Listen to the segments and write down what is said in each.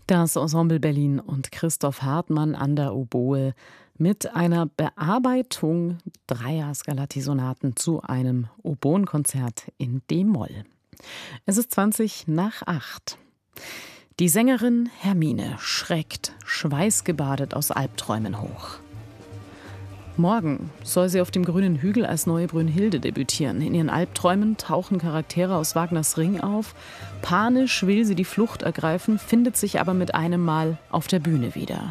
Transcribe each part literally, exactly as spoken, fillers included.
Das Ensemble Berlin und Christoph Hartmann an der Oboe mit einer Bearbeitung dreier Scarlatti-Sonaten zu einem Oboenkonzert in D-Moll. Es ist zwanzig nach acht. Die Sängerin Hermine schreckt schweißgebadet aus Albträumen hoch. Morgen soll sie auf dem grünen Hügel als neue Brünnhilde debütieren. In ihren Albträumen tauchen Charaktere aus Wagners Ring auf. Panisch will sie die Flucht ergreifen, findet sich aber mit einem Mal auf der Bühne wieder.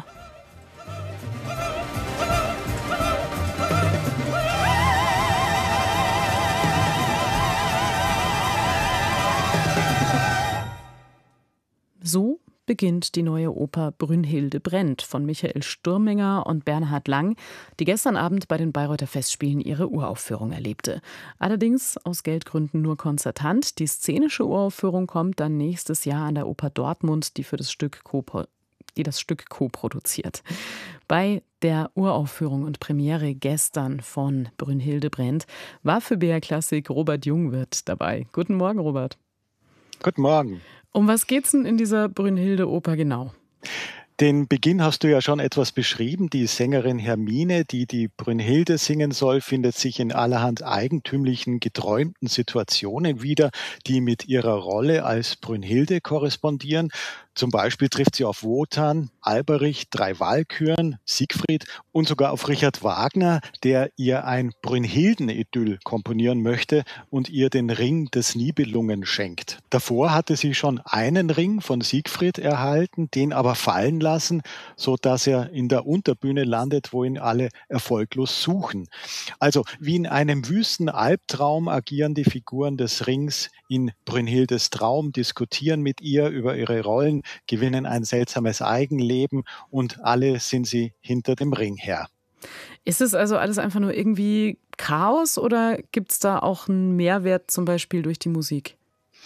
So beginnt die neue Oper Brünnhilde brennt von Michael Sturminger und Bernhard Lang, die gestern Abend bei den Bayreuther Festspielen ihre Uraufführung erlebte. Allerdings aus Geldgründen nur konzertant. Die szenische Uraufführung kommt dann nächstes Jahr an der Oper Dortmund, die für das Stück co die das Stück co-produziert. Bei der Uraufführung und Premiere gestern von Brünnhilde brennt war für B R Klassik Robert Jungwirth dabei. Guten Morgen, Robert. Guten Morgen. Um was geht's denn in dieser Brünnhilde-Oper genau? Den Beginn hast du ja schon etwas beschrieben. Die Sängerin Hermine, die die Brünnhilde singen soll, findet sich in allerhand eigentümlichen, geträumten Situationen wieder, die mit ihrer Rolle als Brünnhilde korrespondieren. Zum Beispiel trifft sie auf Wotan, Alberich, drei Walküren, Siegfried und sogar auf Richard Wagner, der ihr ein Brünnhilden-Idyll komponieren möchte und ihr den Ring des Nibelungen schenkt. Davor hatte sie schon einen Ring von Siegfried erhalten, den aber fallen lassen, sodass er in der Unterbühne landet, wo ihn alle erfolglos suchen. Also wie in einem wüsten Albtraum agieren die Figuren des Rings in Brünnhildes Traum, diskutieren mit ihr über ihre Rollen, gewinnen ein seltsames Eigenleben und alle sind sie hinter dem Ring her. Ist es also alles einfach nur irgendwie Chaos oder gibt es da auch einen Mehrwert zum Beispiel durch die Musik?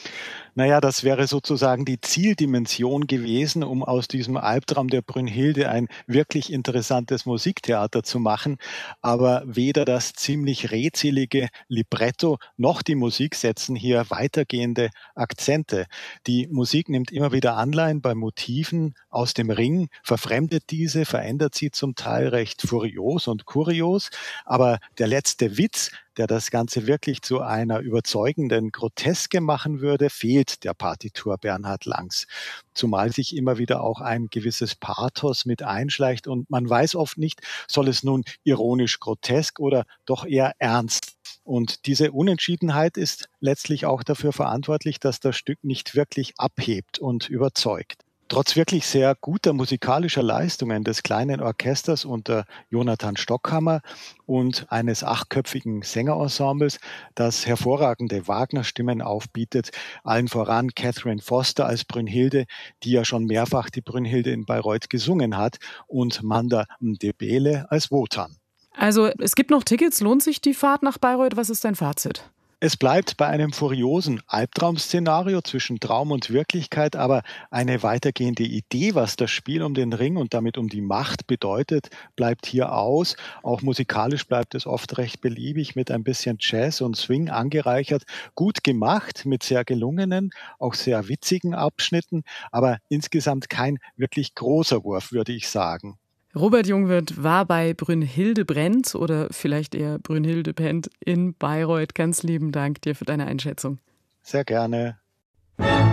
Naja, das wäre sozusagen die Zieldimension gewesen, um aus diesem Albtraum der Brünnhilde ein wirklich interessantes Musiktheater zu machen. Aber weder das ziemlich rätselige Libretto noch die Musik setzen hier weitergehende Akzente. Die Musik nimmt immer wieder Anleihen bei Motiven aus dem Ring, verfremdet diese, verändert sie zum Teil recht furios und kurios. Aber der letzte Witz, der das Ganze wirklich zu einer überzeugenden Groteske machen würde, fehlt der Partitur Bernhard Langs. Zumal sich immer wieder auch ein gewisses Pathos mit einschleicht und man weiß oft nicht, soll es nun ironisch grotesk oder doch eher ernst. Und diese Unentschiedenheit ist letztlich auch dafür verantwortlich, dass das Stück nicht wirklich abhebt und überzeugt. Trotz wirklich sehr guter musikalischer Leistungen des kleinen Orchesters unter Jonathan Stockhammer und eines achtköpfigen Sängerensembles, das hervorragende Wagner-Stimmen aufbietet, allen voran Catherine Foster als Brünnhilde, die ja schon mehrfach die Brünnhilde in Bayreuth gesungen hat, und Manda Mdebele als Wotan. Also es gibt noch Tickets, lohnt sich die Fahrt nach Bayreuth? Was ist dein Fazit? Es bleibt bei einem furiosen Albtraum-Szenario zwischen Traum und Wirklichkeit, aber eine weitergehende Idee, was das Spiel um den Ring und damit um die Macht bedeutet, bleibt hier aus. Auch musikalisch bleibt es oft recht beliebig mit ein bisschen Jazz und Swing angereichert. Gut gemacht, mit sehr gelungenen, auch sehr witzigen Abschnitten, aber insgesamt kein wirklich großer Wurf, würde ich sagen. Robert Jungwirth war bei Brünnhilde brennt oder vielleicht eher Brünnhilde pennt in Bayreuth. Ganz lieben Dank dir für deine Einschätzung. Sehr gerne.